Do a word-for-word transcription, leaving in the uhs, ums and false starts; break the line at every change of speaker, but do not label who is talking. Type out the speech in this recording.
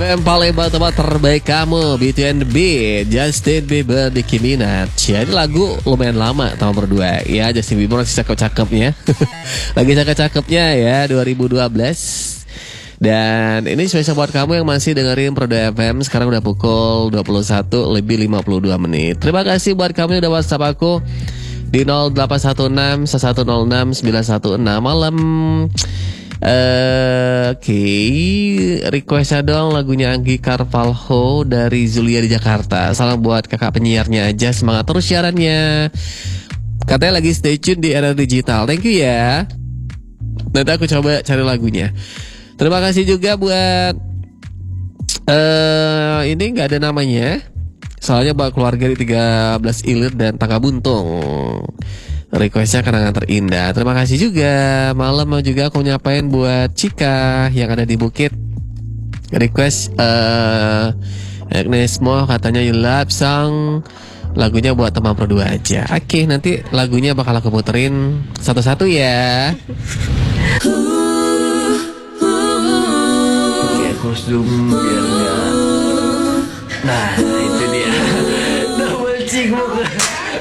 M Palembang, tempat terbaik kamu. Beauty and the Beat, Justin Bieber, Nicki Minaj. Ya, ini lagu lumayan lama tahun berdua. Ya, Justin Bieber masih cakep-cakepnya. Lagi cakep-cakepnya ya, dua ribu dua belas. Dan ini spesial buat kamu yang masih dengerin Prodo F M. Sekarang udah pukul dua puluh satu lebih lima puluh dua menit. Terima kasih buat kamu yang udah WhatsApp aku di nol delapan satu enam satu nol enam sembilan satu enam. Malam Uh, Oke, okay. Requestnya dong lagunya Anggi Carvalho dari Zulia di Jakarta. Salam buat kakak penyiarnya aja, semangat terus siarannya. Katanya lagi stay tune di era digital. Thank you ya. Nanti aku coba cari lagunya. Terima kasih juga buat uh, ini nggak ada namanya. Soalnya buat keluarga di tiga belas Ilir dan Tangga Buntung. Requestnya kenangan terindah. Terima kasih juga. Malam mau juga aku nyapain buat Cika yang ada di Bukit. Request uh, Agnes Mo katanya You Love Song. Lagunya buat teman berdua aja. Oke, nanti lagunya bakal aku puterin satu-satu ya. Oke, kostum biar. Nah,